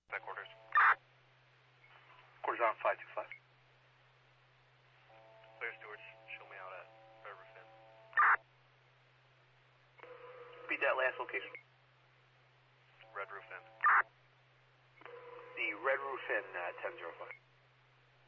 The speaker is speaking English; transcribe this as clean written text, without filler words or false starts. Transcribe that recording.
Headquarters. Quarters on 525. Clear Stewards, show me out at Red Roof Inn. Repeat that last location. Red Roof Inn. The Red Roof Inn, 1005.